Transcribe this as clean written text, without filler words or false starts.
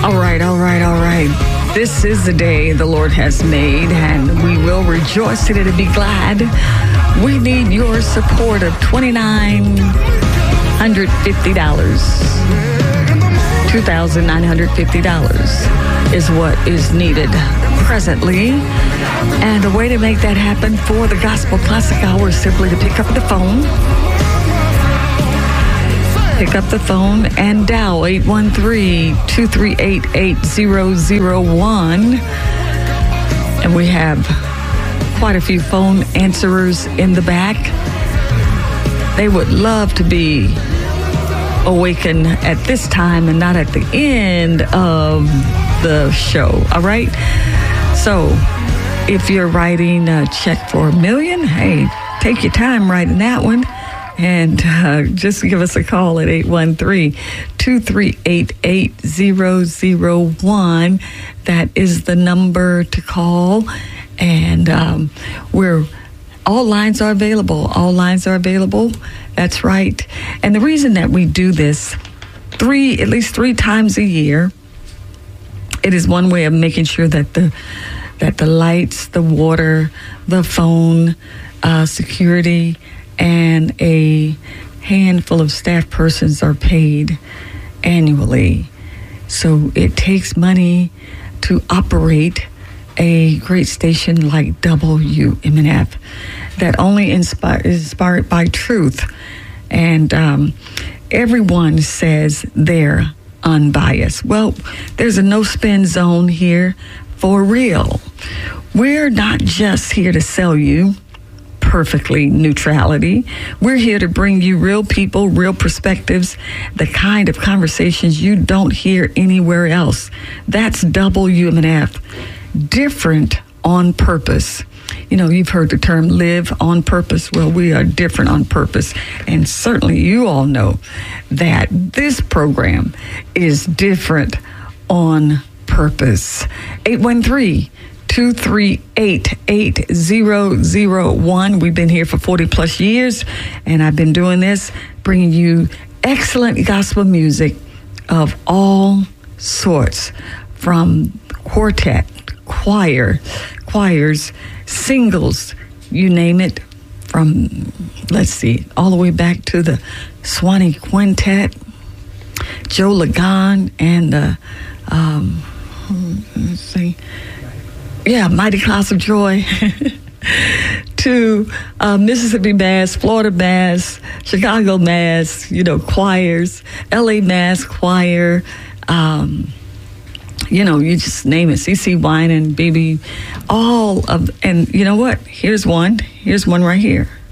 All right. This is the day the Lord has made, and we will rejoice in it and be glad. We need your support of $2,950. $2,950 is what is needed presently. And the way to make that happen for the Gospel Classic Hour is simply to pick up the phone. Pick up the phone and dial 813-238-8001. And we have quite a few phone answerers in the back. They would love to be awakened at this time and not at the end of the show. All right? So if you're writing a check for $1 million, hey, take your time writing that one. And just give us a call at 813-238-8001. That is the number to call. And all lines are available. All lines are available. That's right. And the reason that we do this at least three times a year, it is one way of making sure that the lights, the water, the phone, security, and a handful of staff persons are paid annually. So it takes money to operate a great station like WMNF that only is inspired by truth. And everyone says they're unbiased. Well, there's a no-spin zone here for real. We're not just here to sell you perfectly neutrality. We're here to bring you real people, real perspectives, the kind of conversations you don't hear anywhere else. That's WMNF. Different on purpose. You know, you've heard the term live on purpose. Well, we are different on purpose. And certainly you all know that this program is different on purpose. 813-238-8001. We've been here for 40 plus years, and I've been doing this, bringing you excellent gospel music of all sorts, from quartet, choirs, singles, you name it, from, all the way back to the Swanee Quintet, Joe Lagan, and the, Mighty Clouds of Joy, to Mississippi Mass, Florida Mass, Chicago Mass, choirs, LA Mass Choir, you just name it, CC Wine and BB, and you know what? Here's one right here.